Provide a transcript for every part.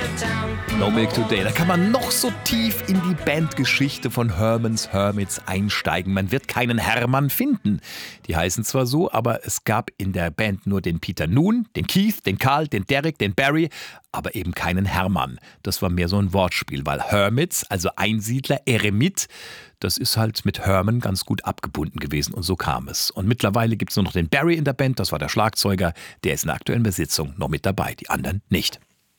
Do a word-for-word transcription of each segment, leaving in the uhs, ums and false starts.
No Milk Today. Da kann man noch so tief in die Bandgeschichte von Herman's Hermits einsteigen. Man wird keinen Hermann finden. Die heißen zwar so, aber es gab in der Band nur den Peter Noone, den Keith, den Carl, den Derek, den Barry, aber eben keinen Hermann. Das war mehr so ein Wortspiel, weil Hermits, also Einsiedler, Eremit, das ist halt mit Herman ganz gut abgebunden gewesen und so kam es. Und mittlerweile gibt es nur noch den Barry in der Band, das war der Schlagzeuger, der ist in der aktuellen Besetzung noch mit dabei, die anderen nicht.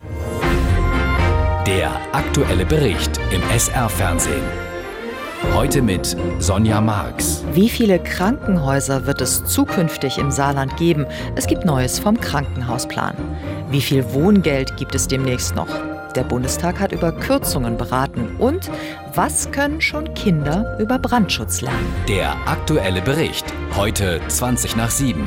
Der aktuelle Bericht im S R-Fernsehen. Heute mit Sonja Marx. Wie viele Krankenhäuser wird es zukünftig im Saarland geben? Es gibt Neues vom Krankenhausplan. Wie viel Wohngeld gibt es demnächst noch? Der Bundestag hat über Kürzungen beraten. Und was können schon Kinder über Brandschutz lernen? Der aktuelle Bericht. Heute zwanzig nach sieben.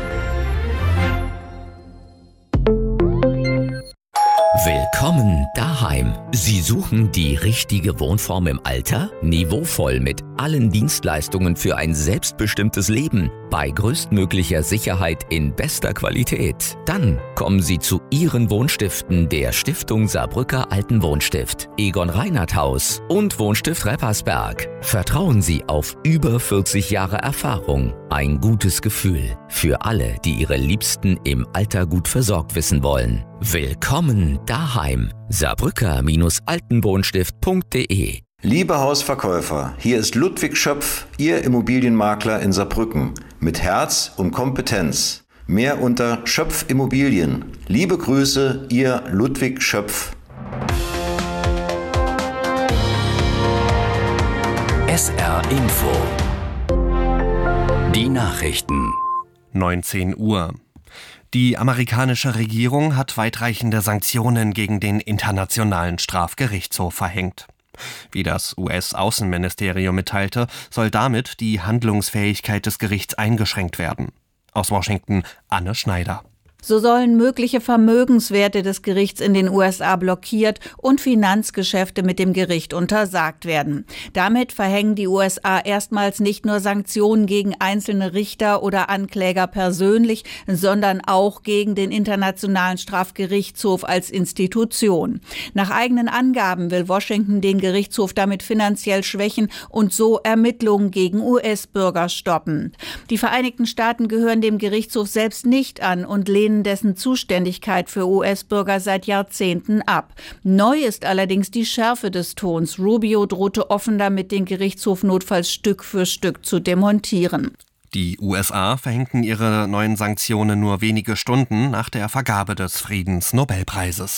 Willkommen daheim. Sie suchen die richtige Wohnform im Alter? Niveauvoll mit allen Dienstleistungen für ein selbstbestimmtes Leben bei größtmöglicher Sicherheit in bester Qualität. Dann kommen Sie zu Ihren Wohnstiften der Stiftung Saarbrücker Altenwohnstift, Egon Reinhardt Haus und Wohnstift Reppersberg. Vertrauen Sie auf über vierzig Jahre Erfahrung. Ein gutes Gefühl für alle, die ihre Liebsten im Alter gut versorgt wissen wollen. Willkommen daheim. Saarbrücker-altenwohnstift punkt de. Liebe Hausverkäufer, hier ist Ludwig Schöpf, Ihr Immobilienmakler in Saarbrücken. Mit Herz und Kompetenz. Mehr unter Schöpf Immobilien. Liebe Grüße, Ihr Ludwig Schöpf. S R Info. Die Nachrichten. neunzehn Uhr. Die amerikanische Regierung hat weitreichende Sanktionen gegen den Internationalen Strafgerichtshof verhängt. Wie das U S-Außenministerium mitteilte, soll damit die Handlungsfähigkeit des Gerichts eingeschränkt werden. Aus Washington Anne Schneider. So sollen mögliche Vermögenswerte des Gerichts in den U S A blockiert und Finanzgeschäfte mit dem Gericht untersagt werden. Damit verhängen die U S A erstmals nicht nur Sanktionen gegen einzelne Richter oder Ankläger persönlich, sondern auch gegen den Internationalen Strafgerichtshof als Institution. Nach eigenen Angaben will Washington den Gerichtshof damit finanziell schwächen und so Ermittlungen gegen U S-Bürger stoppen. Die Vereinigten Staaten gehören dem Gerichtshof selbst nicht an und lehnen dessen Zuständigkeit für U S-Bürger seit Jahrzehnten ab. Neu ist allerdings die Schärfe des Tons. Rubio drohte offen damit, den Gerichtshof notfalls Stück für Stück zu demontieren. Die U S A verhängten ihre neuen Sanktionen nur wenige Stunden nach der Vergabe des Friedensnobelpreises.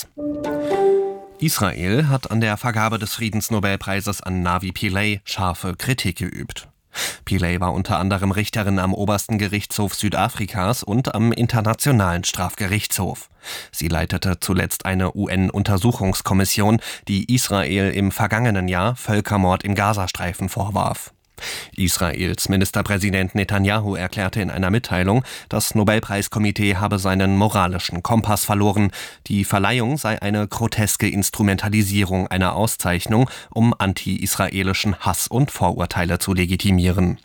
Israel hat an der Vergabe des Friedensnobelpreises an Navi Pillay scharfe Kritik geübt. Pillay war unter anderem Richterin am obersten Gerichtshof Südafrikas und am Internationalen Strafgerichtshof. Sie leitete zuletzt eine U N-Untersuchungskommission, die Israel im vergangenen Jahr Völkermord im Gazastreifen vorwarf. Israels Ministerpräsident Netanyahu erklärte in einer Mitteilung, das Nobelpreiskomitee habe seinen moralischen Kompass verloren. Die Verleihung sei eine groteske Instrumentalisierung einer Auszeichnung, um anti-israelischen Hass und Vorurteile zu legitimieren.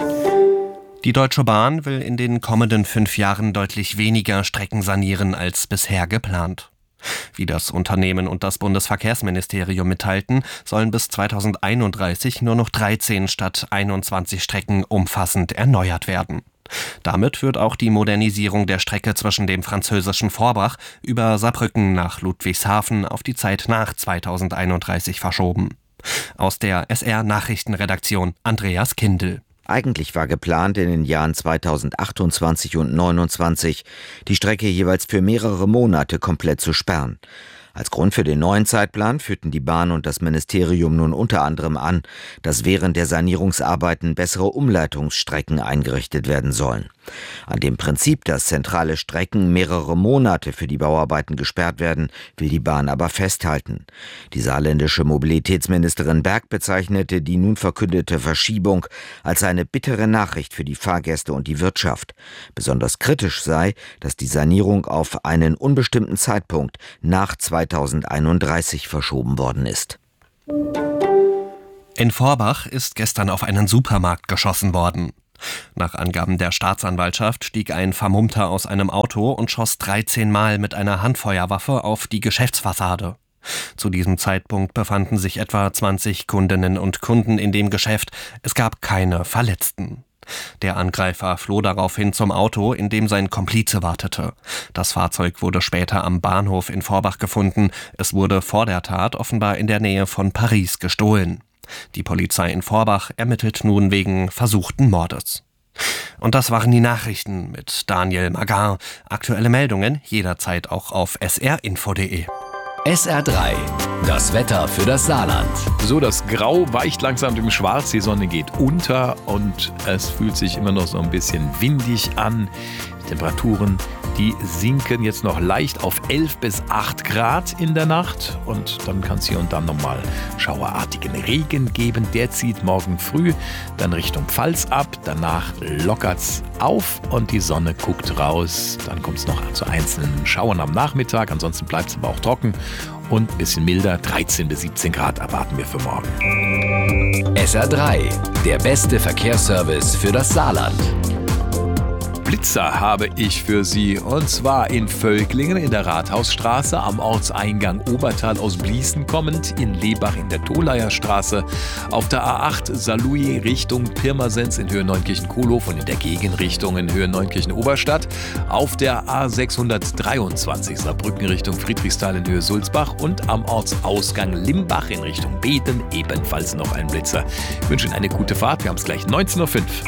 Die Deutsche Bahn will in den kommenden fünf Jahren deutlich weniger Strecken sanieren als bisher geplant. Wie das Unternehmen und das Bundesverkehrsministerium mitteilten, sollen bis zweitausendeinunddreißig nur noch dreizehn statt einundzwanzig Strecken umfassend erneuert werden. Damit wird auch die Modernisierung der Strecke zwischen dem französischen Forbach über Saarbrücken nach Ludwigshafen auf die Zeit nach zweitausendeinunddreißig verschoben. Aus der S R-Nachrichtenredaktion Andreas Kindl. Eigentlich war geplant, in den Jahren zweitausendachtundzwanzig und neunundzwanzig die Strecke jeweils für mehrere Monate komplett zu sperren. Als Grund für den neuen Zeitplan führten die Bahn und das Ministerium nun unter anderem an, dass während der Sanierungsarbeiten bessere Umleitungsstrecken eingerichtet werden sollen. An dem Prinzip, dass zentrale Strecken mehrere Monate für die Bauarbeiten gesperrt werden, will die Bahn aber festhalten. Die saarländische Mobilitätsministerin Berg bezeichnete die nun verkündete Verschiebung als eine bittere Nachricht für die Fahrgäste und die Wirtschaft. Besonders kritisch sei, dass die Sanierung auf einen unbestimmten Zeitpunkt nach zweitausendeinunddreißig verschoben worden ist. In Forbach ist gestern auf einen Supermarkt geschossen worden. Nach Angaben der Staatsanwaltschaft stieg ein Vermummter aus einem Auto und schoss dreizehn Mal mit einer Handfeuerwaffe auf die Geschäftsfassade. Zu diesem Zeitpunkt befanden sich etwa zwanzig Kundinnen und Kunden in dem Geschäft. Es gab keine Verletzten. Der Angreifer floh daraufhin zum Auto, in dem sein Komplize wartete. Das Fahrzeug wurde später am Bahnhof in Forbach gefunden. Es wurde vor der Tat offenbar in der Nähe von Paris gestohlen. Die Polizei in Forbach ermittelt nun wegen versuchten Mordes. Und das waren die Nachrichten mit Daniel Magar. Aktuelle Meldungen jederzeit auch auf s r info punkt d e. S R drei, das Wetter für das Saarland. So, das Grau weicht langsam dem Schwarz, die Sonne geht unter und es fühlt sich immer noch so ein bisschen windig an. Die Temperaturen, die sinken jetzt noch leicht auf elf bis acht Grad in der Nacht und dann kann es hier und dann nochmal schauerartigen Regen geben. Der zieht morgen früh dann Richtung Pfalz ab, danach lockert's auf und die Sonne guckt raus. Dann kommt es noch zu einzelnen Schauern am Nachmittag, ansonsten bleibt es aber auch trocken und ein bisschen milder, dreizehn bis siebzehn Grad erwarten wir für morgen. S R drei, der beste Verkehrsservice für das Saarland. Blitzer habe ich für Sie, und zwar in Völklingen in der Rathausstraße, am Ortseingang Obertal aus Bliesen kommend, in Lebach in der Tholayer-Straße, auf der A acht Saarlouis Richtung Pirmasens in Höhe Neunkirchen-Kohlhof und in der Gegenrichtung in Höhe Neunkirchen-Oberstadt, auf der A sechshundertdreiundzwanzig Saarbrücken Richtung Friedrichsthal in Höhe Sulzbach und am Ortsausgang Limbach in Richtung Beden ebenfalls noch ein Blitzer. Ich wünsche Ihnen eine gute Fahrt, wir haben es gleich neunzehn Uhr fünf.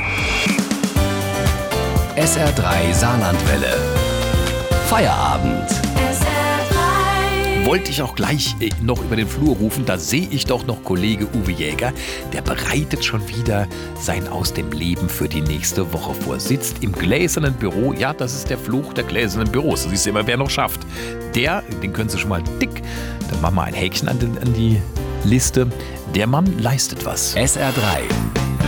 S R drei Saarlandwelle. Feierabend. S R drei. Wollte ich auch gleich äh, noch über den Flur rufen, da sehe ich doch noch Kollege Uwe Jäger, der bereitet schon wieder sein Aus dem Leben für die nächste Woche vor. Sitzt im gläsernen Büro, ja, das ist der Fluch der gläsernen Büros, das ist immer, wer noch schafft. Der, den können Sie schon mal dick, dann machen wir ein Häkchen an, den, an die Liste, der Mann leistet was. S R drei.